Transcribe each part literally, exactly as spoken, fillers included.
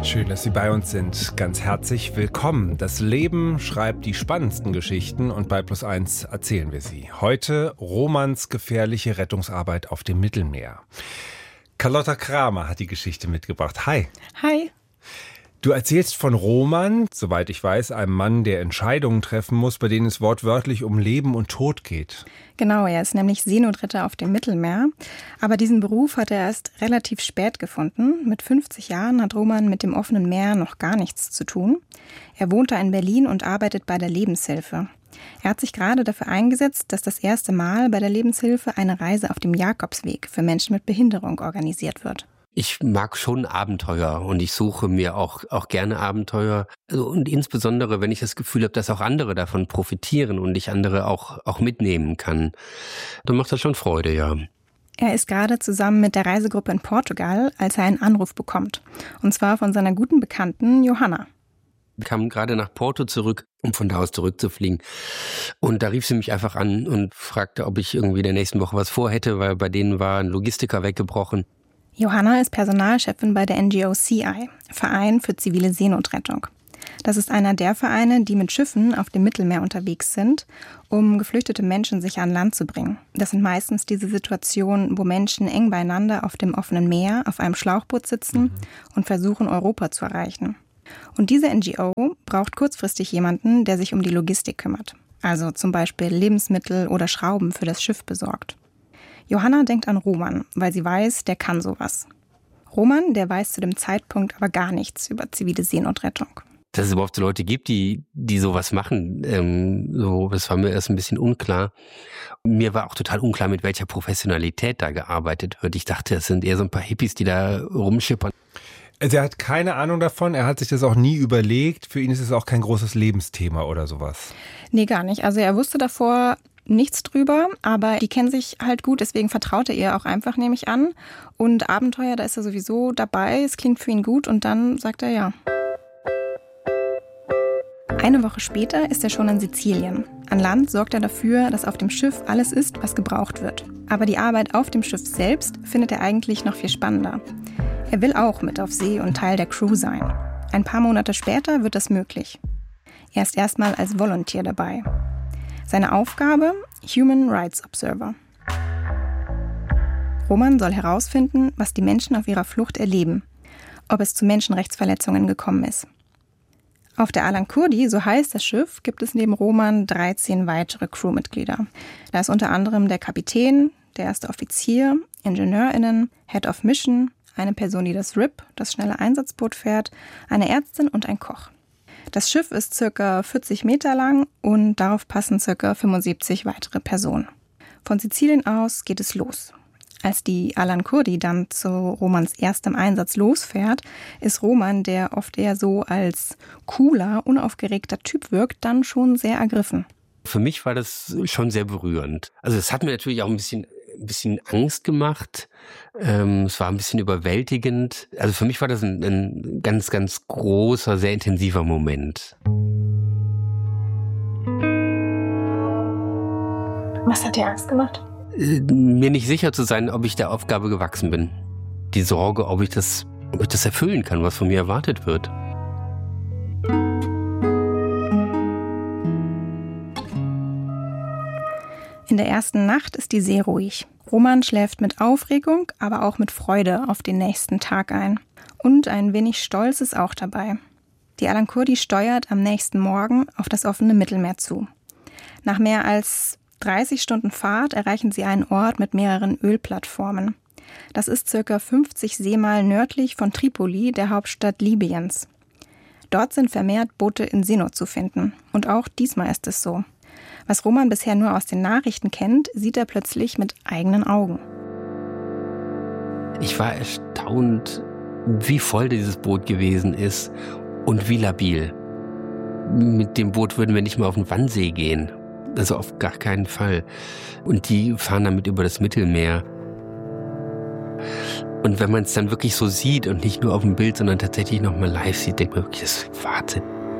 Schön, dass Sie bei uns sind. Ganz herzlich willkommen. Das Leben schreibt die spannendsten Geschichten und bei Plus eins erzählen wir sie. Heute Romans gefährliche Rettungsarbeit auf dem Mittelmeer. Carlotta Kramer hat die Geschichte mitgebracht. Hi. Hi. Du erzählst von Roman, soweit ich weiß, einem Mann, der Entscheidungen treffen muss, bei denen es wortwörtlich um Leben und Tod geht. Genau, er ist nämlich Seenotretter auf dem Mittelmeer. Aber diesen Beruf hat er erst relativ spät gefunden. Mit fünfzig Jahren hat Roman mit dem offenen Meer noch gar nichts zu tun. Er wohnt da in Berlin und arbeitet bei der Lebenshilfe. Er hat sich gerade dafür eingesetzt, dass das erste Mal bei der Lebenshilfe eine Reise auf dem Jakobsweg für Menschen mit Behinderung organisiert wird. Ich mag schon Abenteuer und ich suche mir auch, auch gerne Abenteuer. Also, und insbesondere, wenn ich das Gefühl habe, dass auch andere davon profitieren und ich andere auch, auch mitnehmen kann, dann macht das schon Freude, ja. Er ist gerade zusammen mit der Reisegruppe in Portugal, als er einen Anruf bekommt. Und zwar von seiner guten Bekannten Johanna. Wir kamen gerade nach Porto zurück, um von da aus zurückzufliegen. Und da rief sie mich einfach an und fragte, ob ich irgendwie in der nächsten Woche was vorhätte, weil bei denen war ein Logistiker weggebrochen. Johanna ist Personalchefin bei der N G O C I, Verein für zivile Seenotrettung. Das ist einer der Vereine, die mit Schiffen auf dem Mittelmeer unterwegs sind, um geflüchtete Menschen sicher an Land zu bringen. Das sind meistens diese Situationen, wo Menschen eng beieinander auf dem offenen Meer auf einem Schlauchboot sitzen mhm. und versuchen, Europa zu erreichen. Und diese N G O braucht kurzfristig jemanden, der sich um die Logistik kümmert. Also zum Beispiel Lebensmittel oder Schrauben für das Schiff besorgt. Johanna denkt an Roman, weil sie weiß, der kann sowas. Roman, der weiß zu dem Zeitpunkt aber gar nichts über zivile Seenotrettung. Dass es überhaupt so Leute gibt, die die sowas machen, ähm, so, das war mir erst ein bisschen unklar. Mir war auch total unklar, mit welcher Professionalität da gearbeitet wird. Ich dachte, es sind eher so ein paar Hippies, die da rumschippern. Also er hat keine Ahnung davon, er hat sich das auch nie überlegt. Für ihn ist es auch kein großes Lebensthema oder sowas. Nee, gar nicht. Also er wusste davor nichts drüber, aber die kennen sich halt gut, deswegen vertraut er ihr auch einfach, nehme ich an. Und Abenteuer, da ist er sowieso dabei, es klingt für ihn gut und dann sagt er ja. Eine Woche später ist er schon in Sizilien. An Land sorgt er dafür, dass auf dem Schiff alles ist, was gebraucht wird. Aber die Arbeit auf dem Schiff selbst findet er eigentlich noch viel spannender. Er will auch mit auf See und Teil der Crew sein. Ein paar Monate später wird das möglich. Er ist erstmal als Volunteer dabei. Seine Aufgabe? Human Rights Observer. Roman soll herausfinden, was die Menschen auf ihrer Flucht erleben, ob es zu Menschenrechtsverletzungen gekommen ist. Auf der Alan Kurdi, so heißt das Schiff, gibt es neben Roman dreizehn weitere Crewmitglieder. Da ist unter anderem der Kapitän, der erste Offizier, IngenieurInnen, Head of Mission, eine Person, die das R I P, das schnelle Einsatzboot fährt, eine Ärztin und ein Koch. Das Schiff ist circa vierzig Meter lang und darauf passen circa fünfundsiebzig weitere Personen. Von Sizilien aus geht es los. Als die Alan Kurdi dann zu Romans erstem Einsatz losfährt, ist Roman, der oft eher so als cooler, unaufgeregter Typ wirkt, dann schon sehr ergriffen. Für mich war das schon sehr berührend. Also es hat mir natürlich auch ein bisschen, ein bisschen Angst gemacht. Ähm, es war ein bisschen überwältigend. Also für mich war das ein, ein ganz, ganz großer, sehr intensiver Moment. Was hat dir Angst gemacht? Äh, mir nicht sicher zu sein, ob ich der Aufgabe gewachsen bin. Die Sorge, ob ich das, ob ich das erfüllen kann, was von mir erwartet wird. In der ersten Nacht ist die See ruhig. Roman schläft mit Aufregung, aber auch mit Freude auf den nächsten Tag ein. Und ein wenig Stolz ist auch dabei. Die Alan Kurdi steuert am nächsten Morgen auf das offene Mittelmeer zu. Nach mehr als dreißig Stunden Fahrt erreichen sie einen Ort mit mehreren Ölplattformen. Das ist circa fünfzig Seemeilen nördlich von Tripoli, der Hauptstadt Libyens. Dort sind vermehrt Boote in Seenot zu finden. Und auch diesmal ist es so. Was Roman bisher nur aus den Nachrichten kennt, sieht er plötzlich mit eigenen Augen. Ich war erstaunt, wie voll dieses Boot gewesen ist und wie labil. Mit dem Boot würden wir nicht mal auf den Wannsee gehen. Also auf gar keinen Fall. Und die fahren damit über das Mittelmeer. Und wenn man es dann wirklich so sieht und nicht nur auf dem Bild, sondern tatsächlich nochmal live sieht, denkt man wirklich, das ist Wahnsinn.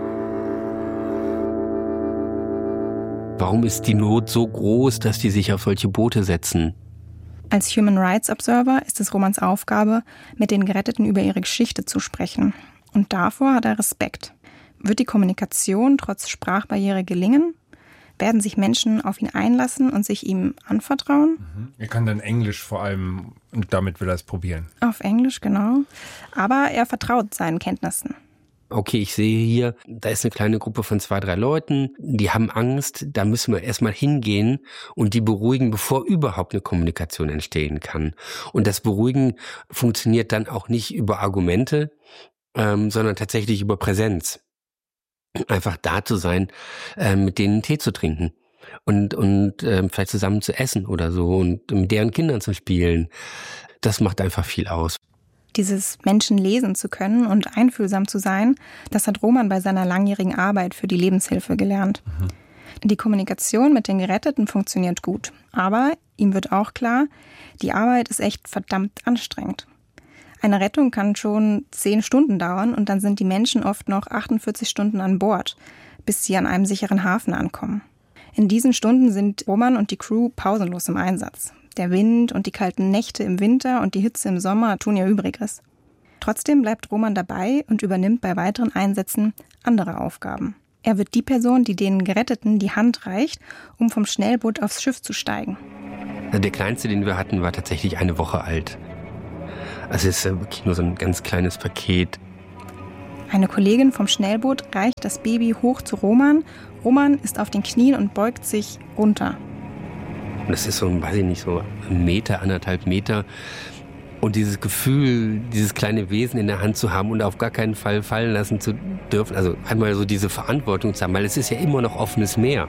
Warum ist die Not so groß, dass die sich auf solche Boote setzen? Als Human Rights Observer ist es Romans Aufgabe, mit den Geretteten über ihre Geschichte zu sprechen. Und davor hat er Respekt. Wird die Kommunikation trotz Sprachbarriere gelingen? Werden sich Menschen auf ihn einlassen und sich ihm anvertrauen? Mhm. Er kann dann Englisch vor allem und damit will er es probieren. Auf Englisch, genau. Aber er vertraut seinen Kenntnissen. Okay, ich sehe hier, da ist eine kleine Gruppe von zwei, drei Leuten, die haben Angst, da müssen wir erstmal hingehen und die beruhigen, bevor überhaupt eine Kommunikation entstehen kann. Und das Beruhigen funktioniert dann auch nicht über Argumente, ähm, sondern tatsächlich über Präsenz. Einfach da zu sein, äh, mit denen Tee zu trinken und, und äh, vielleicht zusammen zu essen oder so und mit deren Kindern zu spielen. Das macht einfach viel aus. Dieses Menschen lesen zu können und einfühlsam zu sein, das hat Roman bei seiner langjährigen Arbeit für die Lebenshilfe gelernt. Mhm. Die Kommunikation mit den Geretteten funktioniert gut. Aber ihm wird auch klar, die Arbeit ist echt verdammt anstrengend. Eine Rettung kann schon zehn Stunden dauern und dann sind die Menschen oft noch achtundvierzig Stunden an Bord, bis sie an einem sicheren Hafen ankommen. In diesen Stunden sind Roman und die Crew pausenlos im Einsatz. Der Wind und die kalten Nächte im Winter und die Hitze im Sommer tun ihr Übriges. Trotzdem bleibt Roman dabei und übernimmt bei weiteren Einsätzen andere Aufgaben. Er wird die Person, die den Geretteten die Hand reicht, um vom Schnellboot aufs Schiff zu steigen. Der kleinste, den wir hatten, war tatsächlich eine Woche alt. Also es ist wirklich nur so ein ganz kleines Paket. Eine Kollegin vom Schnellboot reicht das Baby hoch zu Roman. Roman ist auf den Knien und beugt sich runter. Und das ist so, weiß ich nicht, so ein Meter, anderthalb Meter. Und dieses Gefühl, dieses kleine Wesen in der Hand zu haben und auf gar keinen Fall fallen lassen zu dürfen. Also einmal so diese Verantwortung zu haben, weil es ist ja immer noch offenes Meer.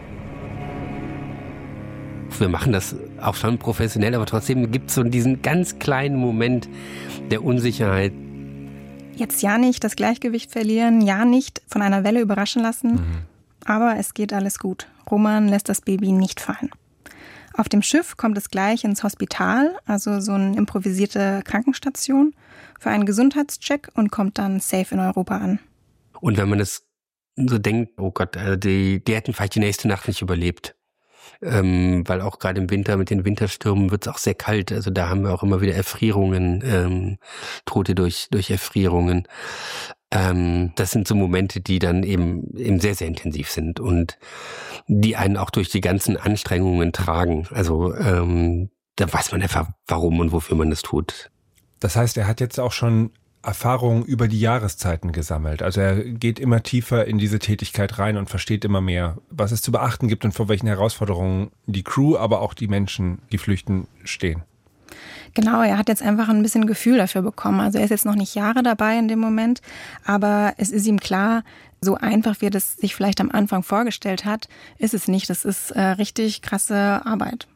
Wir machen das auch schon professionell, aber trotzdem gibt es so diesen ganz kleinen Moment der Unsicherheit. Jetzt ja nicht das Gleichgewicht verlieren, ja nicht von einer Welle überraschen lassen. Mhm. Aber es geht alles gut. Roman lässt das Baby nicht fallen. Auf dem Schiff kommt es gleich ins Hospital, also so eine improvisierte Krankenstation, für einen Gesundheitscheck und kommt dann safe in Europa an. Und wenn man das so denkt, oh Gott, die, die hätten vielleicht die nächste Nacht nicht überlebt. Ähm, weil auch gerade im Winter mit den Winterstürmen wird es auch sehr kalt. Also da haben wir auch immer wieder Erfrierungen, ähm, Tote durch, durch Erfrierungen. Ähm, das sind so Momente, die dann eben, eben sehr, sehr intensiv sind und die einen auch durch die ganzen Anstrengungen tragen. Also ähm, da weiß man einfach, warum und wofür man das tut. Das heißt, er hat jetzt auch schon Erfahrungen über die Jahreszeiten gesammelt. Also er geht immer tiefer in diese Tätigkeit rein und versteht immer mehr, was es zu beachten gibt und vor welchen Herausforderungen die Crew, aber auch die Menschen, die flüchten, stehen. Genau, er hat jetzt einfach ein bisschen Gefühl dafür bekommen. Also er ist jetzt noch nicht Jahre dabei in dem Moment, aber es ist ihm klar, so einfach wie er das sich vielleicht am Anfang vorgestellt hat, ist es nicht. Das ist äh, richtig krasse Arbeit.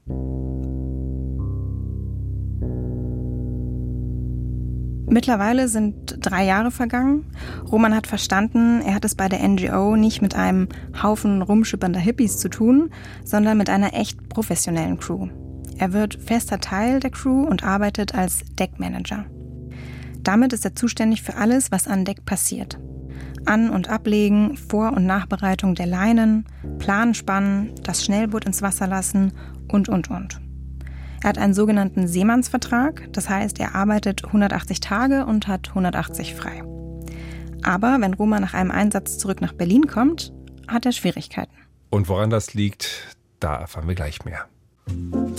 Mittlerweile sind drei Jahre vergangen. Roman hat verstanden, er hat es bei der N G O nicht mit einem Haufen rumschippernder Hippies zu tun, sondern mit einer echt professionellen Crew. Er wird fester Teil der Crew und arbeitet als Deckmanager. Damit ist er zuständig für alles, was an Deck passiert. An- und Ablegen, Vor- und Nachbereitung der Leinen, Plan spannen, das Schnellboot ins Wasser lassen und, und, und. Er hat einen sogenannten Seemannsvertrag, das heißt, er arbeitet hundertachtzig Tage und hat hundertachtzig frei. Aber wenn Roman nach einem Einsatz zurück nach Berlin kommt, hat er Schwierigkeiten. Und woran das liegt, da erfahren wir gleich mehr.